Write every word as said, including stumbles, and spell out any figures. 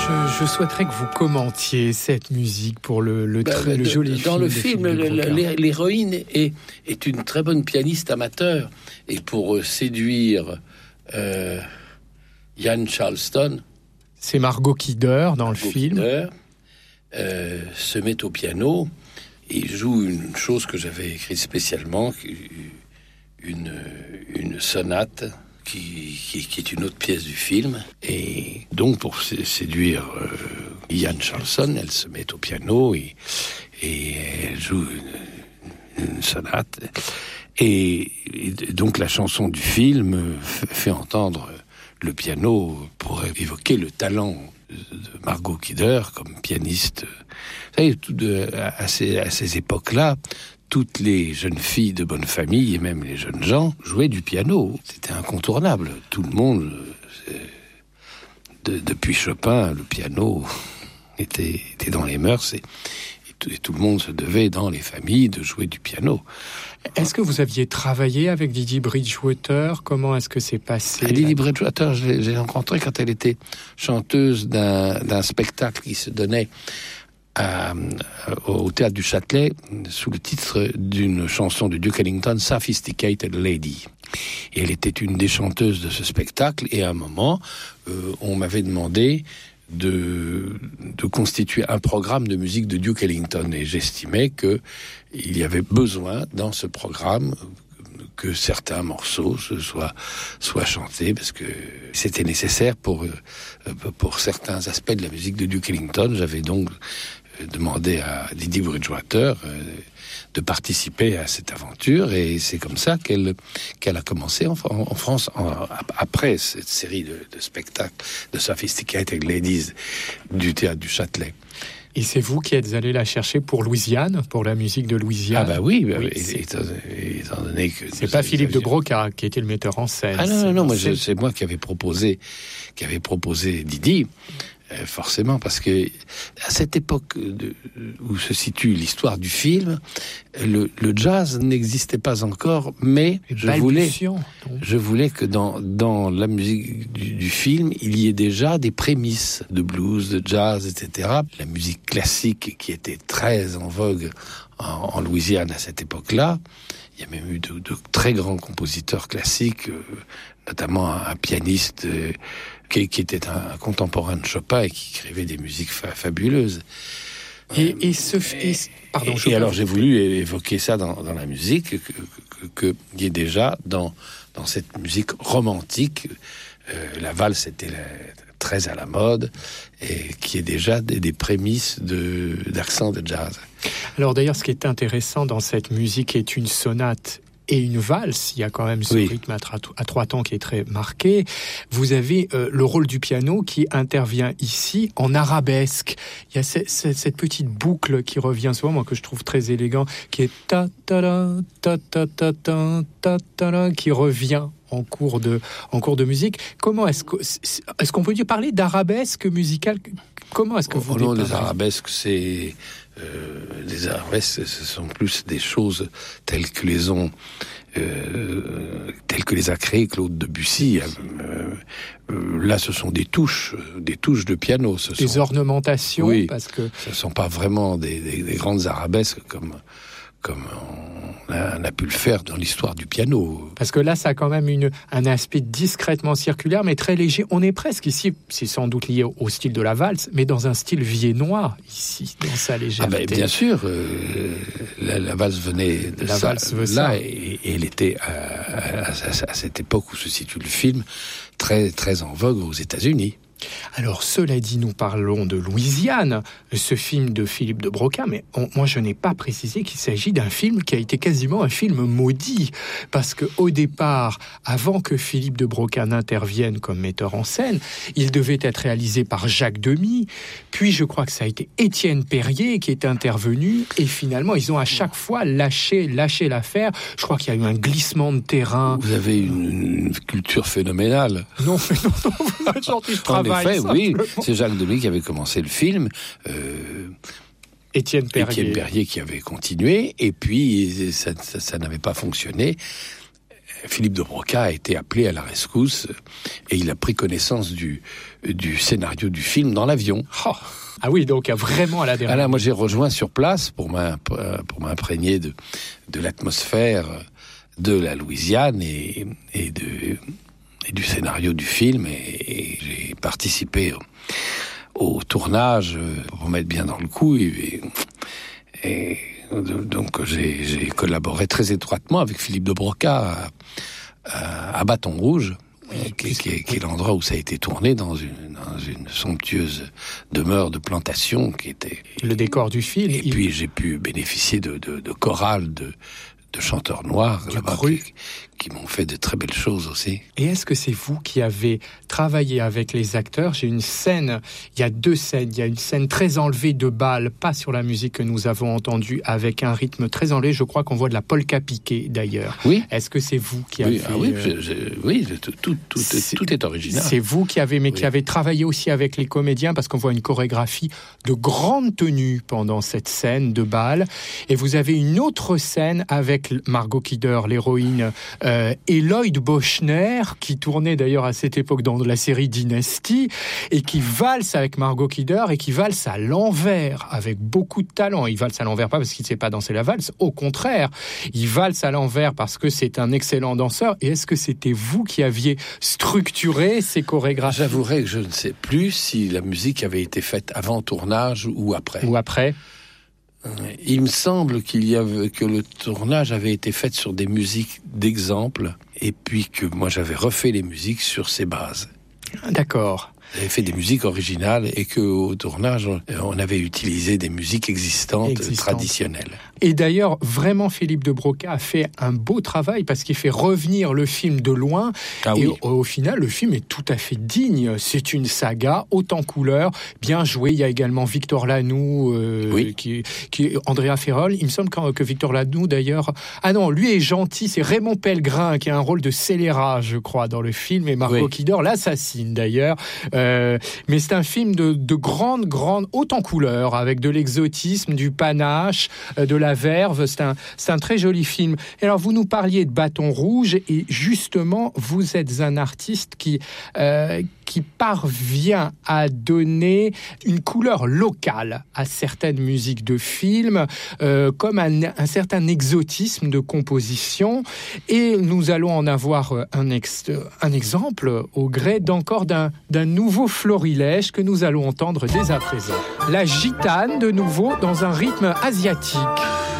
je, je souhaiterais que vous commentiez cette musique pour le, le, bah, très, bah, le de, joli dans film. Dans le film, le, l'héroïne est, est une très bonne pianiste amateur. Et pour séduire euh, Ian Charleston, c'est Margot Kidder dans Margot le film. Kidder, euh, se met au piano et joue une chose que j'avais écrite spécialement, une, une sonate qui, qui, qui est une autre pièce du film. Et donc, pour séduire euh, Ian Charleston, elle se met au piano et, et elle joue une, une sonate. Et, et donc, la chanson du film fait entendre le piano pour évoquer le talent de Margot Kidder comme pianiste. Vous savez, tout de, à, ces, à ces époques-là, toutes les jeunes filles de bonne famille et même les jeunes gens jouaient du piano. C'était incontournable. Tout le monde, de, depuis Chopin, le piano était, était dans les mœurs et, et, tout, et tout le monde se devait dans les familles de jouer du piano. Est-ce que vous aviez travaillé avec Didi Bridgewater? Comment est-ce que c'est passé? ah, Didi Bridgewater, je l'ai, je l'ai rencontrée quand elle était chanteuse d'un, d'un spectacle qui se donnait à, au Théâtre du Châtelet sous le titre d'une chanson de Duke Ellington, Sophisticated Lady. Et elle était une des chanteuses de ce spectacle. Et à un moment, euh, on m'avait demandé de, de constituer un programme de musique de Duke Ellington. Et j'estimais que il y avait besoin dans ce programme que certains morceaux soient, soient chantés, parce que c'était nécessaire pour, pour certains aspects de la musique de Duke Ellington. J'avais donc demandé à Didi Bridgewater de participer à cette aventure, et c'est comme ça qu'elle, qu'elle a commencé en, en France, en, après cette série de, de spectacles de Sophisticated Ladies du Théâtre du Châtelet. Et c'est vous qui êtes allé la chercher pour Louisiane, pour la musique de Louisiane? Ah bah oui, bah oui oui étant, étant donné que... C'est pas Philippe de Broca qui était le metteur en scène. Ah non, non, non, moi, je, c'est moi qui avais proposé, qui avait proposé Didi, euh, forcément, parce que à cette époque de, où se situe l'histoire du film, le, le jazz n'existait pas encore, mais je voulais, je voulais que dans, dans la musique du, du film, il y ait déjà des prémices de blues, de jazz, et cetera. La musique classique qui était très en vogue en, en Louisiane à cette époque-là. Il y a même eu de, de très grands compositeurs classiques, euh, notamment un, un pianiste euh, qui, qui était un, un contemporain de Chopin et qui écrivait des musiques fa- fabuleuses. Et, et ce... Et, pardon, et, et alors j'ai voulu évoquer ça dans, dans la musique, que, que, que, qu'il y ait déjà dans, dans cette musique romantique, euh, la valse était la, très à la mode, et qui est déjà des, des prémices de, d'accent de jazz. Alors d'ailleurs, ce qui est intéressant dans cette musique est une sonate et une valse. Il y a quand même ce oui. rythme à, tra- à trois temps qui est très marqué. Vous avez euh, le rôle du piano qui intervient ici en arabesque. Il y a ce, ce, cette petite boucle qui revient souvent, moi que je trouve très élégant, qui est ta ta ta ta ta ta ta ta qui revient en cours de en cours de musique. Comment est-ce que est-ce qu'on peut dire parler d'arabesque musicale? Comment est-ce que vous oh, non, déparlez? Les arabesques, c'est euh, les arabesques, ce sont plus des choses telles que les ont euh, telles que les a créées Claude Debussy. Euh, euh, là, ce sont des touches, des touches de piano. Ce des sont, ornementations, oui, parce que ce ne sont pas vraiment des, des, des grandes arabesques comme comme on a, on a pu le faire dans l'histoire du piano. Parce que là, ça a quand même une, un aspect discrètement circulaire, mais très léger. On est presque ici, c'est sans doute lié au, au style de la valse, mais dans un style viennois, ici, dans sa légèreté. Ah ben, bien sûr, euh, la, la valse venait de la ça, valse veut là, ça. Et, et elle était à, à, à, à cette époque où se situe le film, très, très en vogue aux États-Unis. Alors, cela dit, nous parlons de Louisiane, ce film de Philippe de Broca, mais on, moi, je n'ai pas précisé qu'il s'agit d'un film qui a été quasiment un film maudit, parce que au départ, avant que Philippe de Broca n'intervienne comme metteur en scène, il devait être réalisé par Jacques Demy, puis je crois que ça a été Étienne Perrier qui est intervenu, et finalement, ils ont à chaque fois lâché, lâché l'affaire. Je crois qu'il y a eu un glissement de terrain. Vous avez une, une culture phénoménale. Non, mais non, non, vous êtes gentil, je travaille. En effet, oui, c'est Jacques Demy qui avait commencé le film. Euh, Étienne Perrier. Étienne Perrier qui avait continué, et puis ça, ça, ça n'avait pas fonctionné. Philippe de Broca a été appelé à la rescousse et il a pris connaissance du, du scénario du film dans l'avion. Oh. Ah oui, donc vraiment à la dernière. Alors, moi, j'ai rejoint sur place pour m'imprégner de, de l'atmosphère de la Louisiane et, et, de, et du scénario du film. Et, et j'ai participé au, au tournage pour mettre bien dans le coup. Et, et donc, j'ai, j'ai collaboré très étroitement avec Philippe de Broca à, à, à Bâton Rouge. Oui, qui, qui, est, qui est l'endroit où ça a été tourné dans une, dans une somptueuse demeure de plantation qui était le décor du film. Et il... puis j'ai pu bénéficier de, de, de chorales de, de chanteurs noirs là-bas qui, qui m'ont fait de très belles choses aussi. Et est-ce que c'est vous qui avez travaillé avec les acteurs? J'ai une scène, il y a deux scènes, il y a une scène très enlevée de bal, pas sur la musique que nous avons entendue, avec un rythme très enlevé. Je crois qu'on voit de la polka piquée d'ailleurs. Oui. Est-ce que c'est vous qui oui, avez... Ah oui, je, je, oui tout, tout, tout, est, tout est original. C'est vous qui avez, mais oui. qui avez travaillé aussi avec les comédiens, parce qu'on voit une chorégraphie de grande tenue pendant cette scène de bal. Et vous avez une autre scène avec Margot Kidder, l'héroïne, euh, et Lloyd Bochner, qui tournait d'ailleurs à cette époque dans la série Dynasty, et qui valse avec Margot Kidder, et qui valse à l'envers, avec beaucoup de talent. Il valse à l'envers pas parce qu'il ne sait pas danser la valse, au contraire, il valse à l'envers parce que c'est un excellent danseur. Et est-ce que c'était vous qui aviez structuré ces chorégraphies? J'avouerai que je ne sais plus si la musique avait été faite avant tournage ou après. Ou après Il me semble qu'il y avait, que le tournage avait été fait sur des musiques d'exemple, et puis que moi j'avais refait les musiques sur ces bases. D'accord. J'avais fait des musiques originales et qu'au tournage, on avait utilisé des musiques existantes, existantes. traditionnelles. Et d'ailleurs, vraiment, Philippe de Broca a fait un beau travail parce qu'il fait revenir le film de loin. Ah et oui. au, au final, le film est tout à fait digne. C'est une saga, haute en couleurs, bien jouée. Il y a également Victor Lanoux, euh, oui. qui, qui Andrea Ferrol. Il me semble que, que Victor Lanoux, d'ailleurs... Ah non, lui est gentil. C'est Raymond Pellegrin qui a un rôle de scélérat, je crois, dans le film. Et Margot oui. Kidder l'assassine, d'ailleurs. Euh, mais c'est un film de, de grande, grande, haute en couleurs, avec de l'exotisme, du panache, euh, de la verve. C'est un, c'est un très joli film. Et alors, vous nous parliez de Bâton Rouge, et justement, vous êtes un artiste qui, euh, qui parvient à donner une couleur locale à certaines musiques de films, euh, comme un, un certain exotisme de composition. Et nous allons en avoir un, ex, un exemple au gré d'encore d'un, d'un nouveau florilège que nous allons entendre dès à présent. La gitane, de nouveau, dans un rythme asiatique.